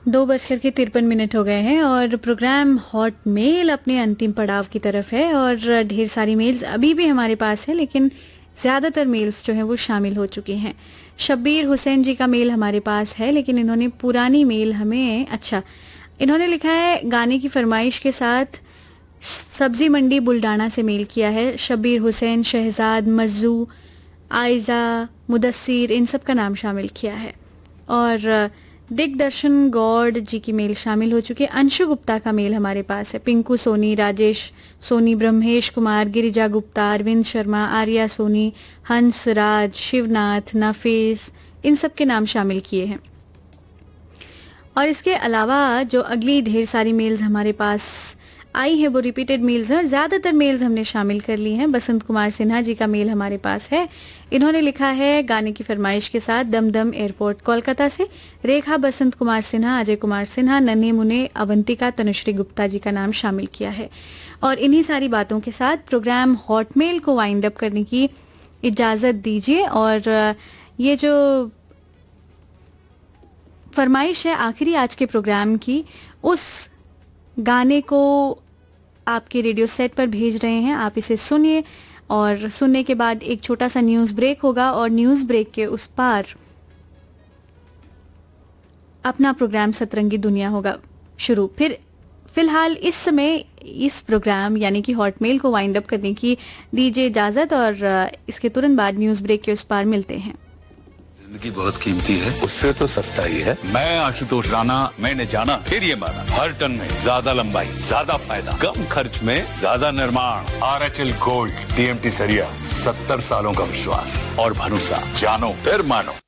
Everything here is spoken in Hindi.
2:53 हो गए हैं और प्रोग्राम हॉट मेल अपने अंतिम पड़ाव की तरफ है और ढेर सारी मेल्स अभी भी हमारे पास है, लेकिन ज़्यादातर मेल्स जो हैं वो शामिल हो चुकी हैं। शब्बीर हुसैन जी का मेल हमारे पास है, लेकिन इन्होंने पुरानी मेल हमें इन्होंने लिखा है गाने की फरमाइश के साथ सब्जी मंडी बुल्डाना से मेल किया है। शब्बीर हुसैन, शहजाद, मज्जू, आयजा, मुदस्सिर, इन सब का नाम शामिल किया है। और दिग्दर्शन गौड़ जी की मेल शामिल हो चुकी है। अंशु गुप्ता का मेल हमारे पास है। पिंकू सोनी, राजेश सोनी, ब्रह्मेश कुमार, गिरिजा गुप्ता, अरविंद शर्मा, आर्या सोनी, हंस राज, शिवनाथ, नफीस, इन सब के नाम शामिल किए हैं। और इसके अलावा जो अगली ढेर सारी मेल्स हमारे पास आई है वो रिपीटेड मेल्स हैं और ज़्यादातर मेल्स हमने शामिल कर ली हैं। बसंत कुमार सिन्हा जी का मेल हमारे पास है। इन्होंने लिखा है गाने की फरमाइश के साथ दमदम एयरपोर्ट कोलकाता से। रेखा, बसंत कुमार सिन्हा, अजय कुमार सिन्हा, नन्हे मुने, अवंतिका, तनुश्री गुप्ता जी का नाम शामिल किया है। और इन्हीं सारी बातों के साथ प्रोग्राम हॉटमेल को वाइंड अप करने की इजाज़त दीजिए। और ये जो फरमाइश है आखिरी आज के प्रोग्राम की, उस गाने को आपके रेडियो सेट पर भेज रहे हैं। आप इसे सुनिए और सुनने के बाद एक छोटा सा न्यूज़ ब्रेक होगा और न्यूज़ ब्रेक के उस पार अपना प्रोग्राम सतरंगी दुनिया होगा शुरू। फिलहाल इस समय इस प्रोग्राम यानी कि हॉटमेल को वाइंड अप करने की दीजिए इजाज़त और इसके तुरंत बाद न्यूज़ ब्रेक के उस पार मिलते हैं। जिंदगी बहुत कीमती है, उससे तो सस्ता ही है। मैं आशुतोष राणा, मैंने जाना फिर ये माना, हर टन में ज्यादा लंबाई, ज्यादा फायदा, कम खर्च में ज्यादा निर्माण। RHL गोल्ड, TMT सरिया, 70 सालों का विश्वास और भरोसा, जानो फिर मानो।